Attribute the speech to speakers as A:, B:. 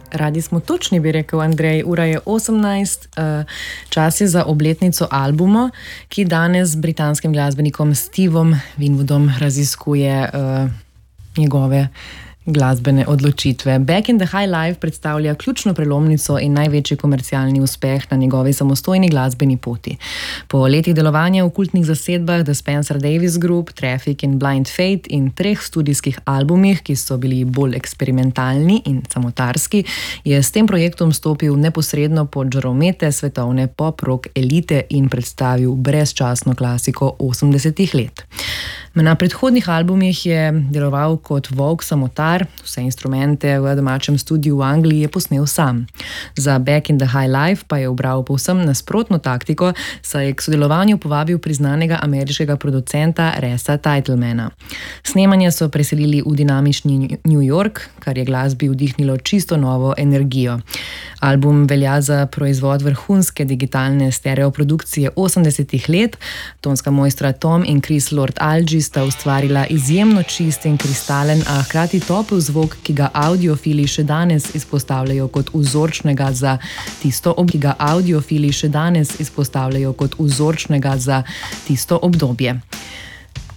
A: Radi smo točni, bi rekel Andrej. Ura je 18, čas je za obletnico albuma, ki danes z britanskim glasbenikom Stevom Winwoodom raziskuje njegove glasbene odločitve. Back in the High Life predstavlja ključno prelomnico in največji komercialni uspeh na njegovi samostojni glasbeni poti. Po letih delovanja v kultnih zasedbah The Spencer Davis Group, Traffic in Blind Faith in 3 studijskih albumih, ki so bili bolj eksperimentalni in samotarski, je s tem projektom stopil neposredno pod žaromete svetovne pop-rock elite in predstavil brezčasno klasiko 80-ih let. Na predhodnih albumih je deloval kot volk samotar, vse instrumente v domačem studiu v Angliji je posnel sam. Za Back in the High Life pa je ubral povsem nasprotno taktiko, saj je k sodelovanju povabil priznanega ameriškega producenta Ressa Titlemana. Snemanja so preselili v dinamični New York, kar je glasbi vdihnilo čisto novo energijo. Album velja za proizvod vrhunske digitalne stereoprodukcije 80-ih let. Tonska mojstra Tom in Chris Lord-Alge sta ustvarila izjemno čist in kristalen, a hkrati topel zvok, ki ga audiofili še danes izpostavljajo kot vzorčnega za tisto obdobje.